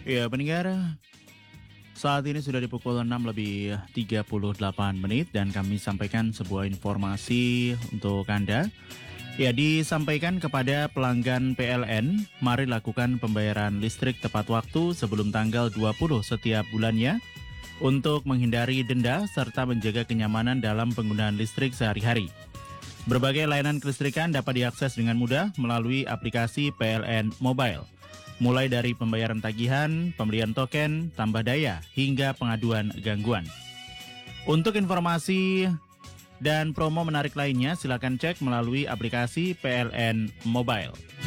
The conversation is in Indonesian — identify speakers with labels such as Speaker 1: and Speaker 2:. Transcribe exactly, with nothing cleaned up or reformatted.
Speaker 1: Ya, pendengar, saat ini sudah di pukul enam lebih tiga puluh delapan menit dan kami sampaikan sebuah informasi untuk Anda. Ya, disampaikan kepada pelanggan P L N, mari lakukan pembayaran listrik tepat waktu sebelum tanggal dua puluh setiap bulannya untuk menghindari denda serta menjaga kenyamanan dalam penggunaan listrik sehari-hari. Berbagai layanan kelistrikan dapat diakses dengan mudah melalui aplikasi P L N Mobile. Mulai dari pembayaran tagihan, pembelian token, tambah daya, hingga pengaduan gangguan. Untuk informasi dan promo menarik lainnya, silakan cek melalui aplikasi P L N Mobile.